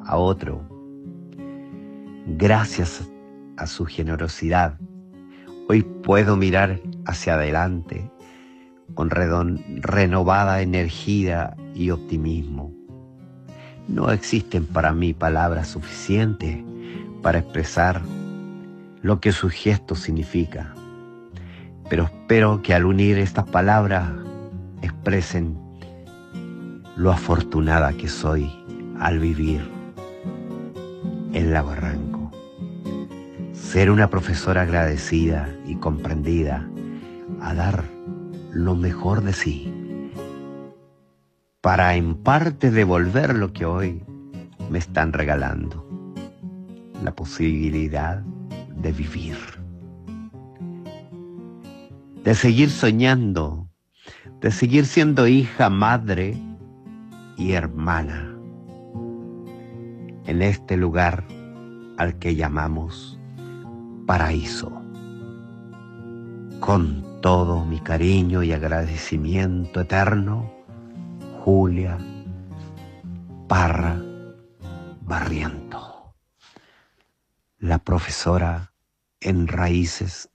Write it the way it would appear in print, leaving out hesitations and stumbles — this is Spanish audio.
a otro. Gracias a su generosidad, hoy puedo mirar hacia adelante con renovada energía y optimismo. No existen para mí palabras suficientes para expresar lo que su gesto significa, pero espero que al unir estas palabras expresen lo afortunada que soy al vivir en La Barranco. Ser una profesora agradecida y comprendida, a dar lo mejor de sí, para en parte devolver lo que hoy me están regalando, la posibilidad de vivir, de seguir soñando, de seguir siendo hija, madre y hermana en este lugar al que llamamos paraíso. Con todo mi cariño y agradecimiento eterno, Julia Parra Barriento, la profesora en Raíces